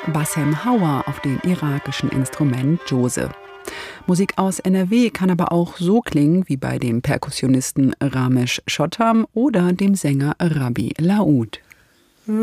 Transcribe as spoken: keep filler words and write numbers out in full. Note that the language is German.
Bassem Hauer auf dem irakischen Instrument Djose. Musik aus N R W kann aber auch so klingen wie bei dem Perkussionisten Ramesh Chottam oder dem Sänger Rabbi Laoud.